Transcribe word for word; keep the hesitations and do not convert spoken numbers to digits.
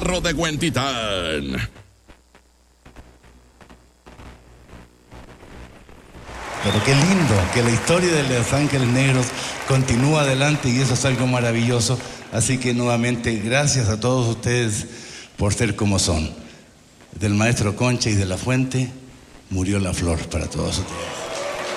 Cerro de Huentitán. Pero qué lindo que la historia de Los Ángeles Negros continúa adelante y eso es algo maravilloso. Así que nuevamente gracias a todos ustedes por ser como son. Del maestro Concha y de la Fuente murió la flor para todos ustedes.